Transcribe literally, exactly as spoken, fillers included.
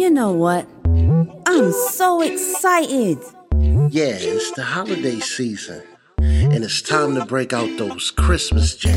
You know what? I'm so excited. Yeah, it's the holiday season, and it's time to break out those Christmas jams.